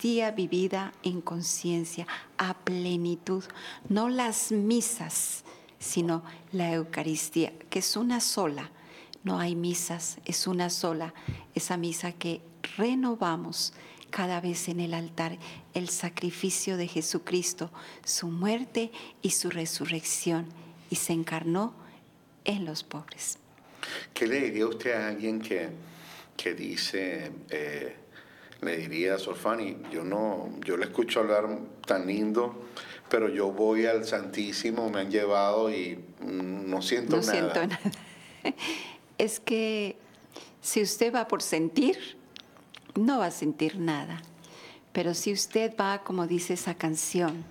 Eucaristía vivida en conciencia, a plenitud, no las misas, sino la Eucaristía, que es una sola. No hay misas, es una sola, esa misa que renovamos cada vez en el altar, el sacrificio de Jesucristo, su muerte y su resurrección, y se encarnó en los pobres. ¿Qué le diría usted a alguien que dice, le diría, Sor Fanny, yo le escucho hablar tan lindo, pero yo voy al Santísimo, me han llevado y no siento No nada? siento nada. Es que si usted va por sentir, no va a sentir nada. Pero si usted va, como dice esa canción,